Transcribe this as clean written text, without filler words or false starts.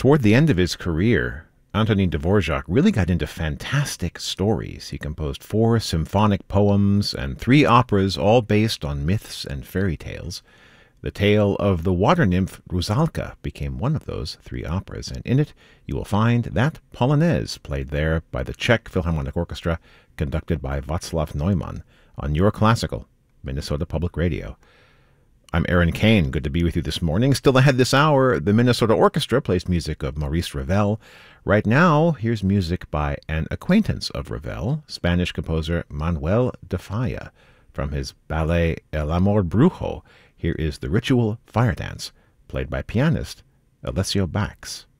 Toward the end of his career, Antonin Dvorak really got into fantastic stories. He composed 4 symphonic poems and 3 operas, all based on myths and fairy tales. The tale of the water nymph Rusalka became one of those 3 operas, and in it you will find that Polonaise played there by the Czech Philharmonic Orchestra, conducted by Václav Neumann, on Your Classical, Minnesota Public Radio. I'm Aaron Kane. Good to be with you this morning. Still ahead this hour, the Minnesota Orchestra plays music of Maurice Ravel. Right now, here's music by an acquaintance of Ravel, Spanish composer Manuel de Falla. From his ballet El Amor Brujo, here is the Ritual Fire Dance, played by pianist Alessio Bax.